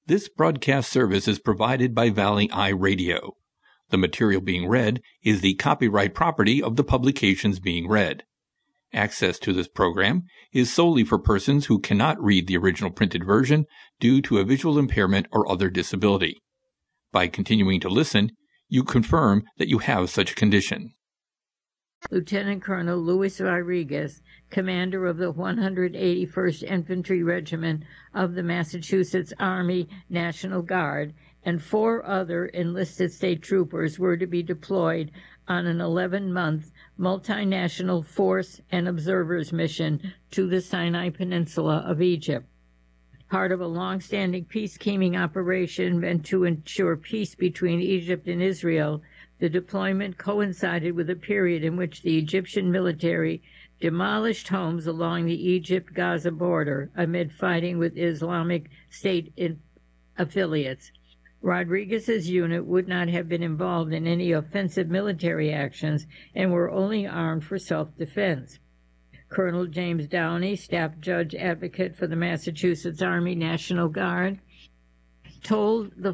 This broadcast service is provided by Valley Eye Radio. The material being read is the copyright property of the publications being read. Access to this program is solely for persons who cannot read the original printed version due to a visual impairment or other disability. By continuing to listen, you confirm that you have such a condition. Lieutenant Colonel Luis Rodriguez, commander of the 181st Infantry Regiment of the Massachusetts Army National Guard, and 4 other enlisted state troopers were to be deployed on an 11-month multinational force and observers mission to the Sinai Peninsula of Egypt. Part of a long-standing peacekeeping operation meant to ensure peace between Egypt and Israel, the deployment coincided with a period in which the Egyptian military demolished homes along the Egypt-Gaza border amid fighting with Islamic State affiliates. Rodriguez's unit would not have been involved in any offensive military actions and were only armed for self-defense. Colonel James Downey, staff judge advocate for the Massachusetts Army National Guard, told the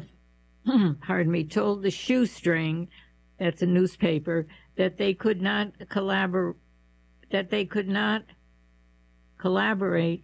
Shoestring, that's a newspaper, that they could not corroborate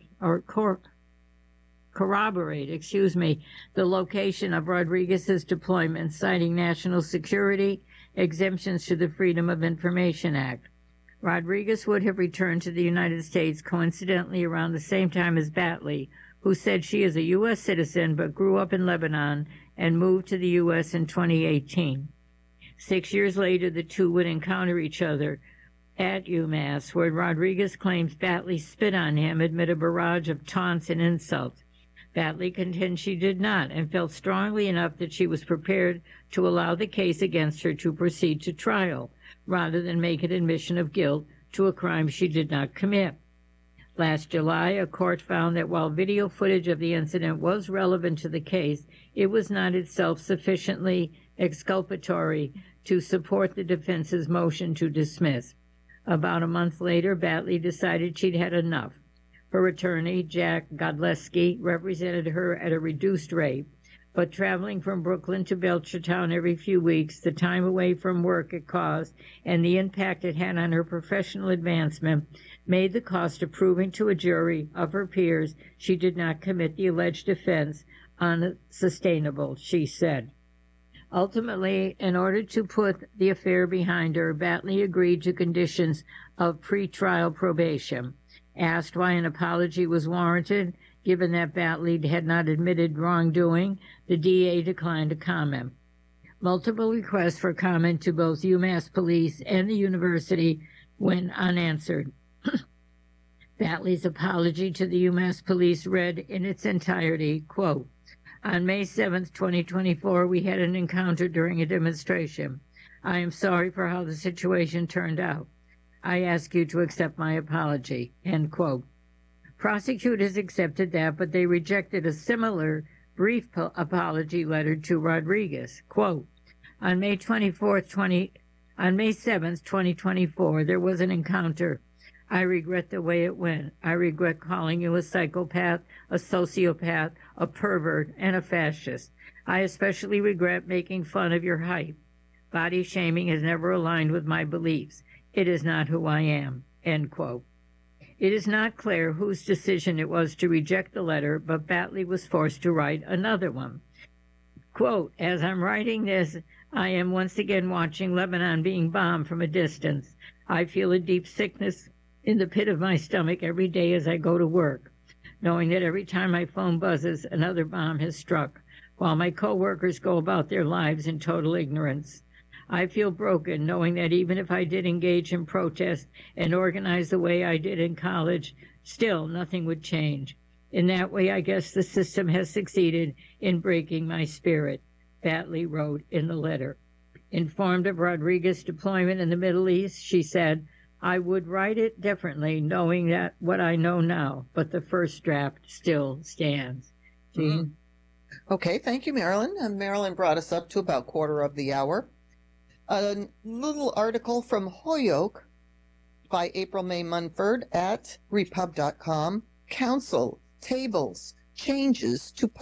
the location of Rodriguez's deployment, citing national security, exemptions to the Freedom of Information Act. Rodriguez would have returned to the United States coincidentally around the same time as Batley, who said she is a U.S. citizen but grew up in Lebanon and moved to the U.S. in 2018. 6 years later, the two would encounter each other at UMass, where Rodriguez claims Batley spit on him amid a barrage of taunts and insults. Batley contends she did not and felt strongly enough that she was prepared to allow the case against her to proceed to trial, rather than make an admission of guilt to a crime she did not commit. Last July, a court found that while video footage of the incident was relevant to the case, it was not itself sufficiently exculpatory to support the defense's motion to dismiss. About a month later, Batley decided she'd had enough. Her attorney, Jack Godleski, represented her at a reduced rate, but traveling from Brooklyn to Belchertown every few weeks, the time away from work it caused, and the impact it had on her professional advancement made the cost of proving to a jury of her peers she did not commit the alleged offense unsustainable, she said. Ultimately, in order to put the affair behind her, Batley agreed to conditions of pre-trial probation. Asked why an apology was warranted, given that Batley had not admitted wrongdoing, the DA declined to comment. Multiple requests for comment to both UMass police and the university went unanswered. Batley's apology to the UMass police read in its entirety, quote, "On May 7th, 2024, we had an encounter during a demonstration. I am sorry for how the situation turned out. I ask you to accept my apology," end quote. Prosecutors accepted that, but they rejected a similar brief apology letter to Rodriguez. Quote, On May 7th, 2024, there was an encounter. I regret the way it went. I regret calling you a psychopath, a sociopath, a pervert, and a fascist. I especially regret making fun of your height. Body shaming has never aligned with my beliefs. It is not who I am, end quote. It is not clear whose decision it was to reject the letter, but Batley was forced to write another one. Quote, as I'm writing this, I am once again watching Lebanon being bombed from a distance. I feel a deep sickness in the pit of my stomach every day as I go to work, knowing that every time my phone buzzes, another bomb has struck, while my co-workers go about their lives in total ignorance. I feel broken, knowing that even if I did engage in protest and organize the way I did in college, still nothing would change. In that way, I guess the system has succeeded in breaking my spirit, Batley wrote in the letter. Informed of Rodriguez's deployment in the Middle East, she said, I would write it differently, knowing that what I know now, but the first draft still stands. Jean? Okay, thank you, Marilyn. And Marilyn brought us up to about quarter of the hour. A little article from Holyoke by April May Munford at repub.com. Council tables changes to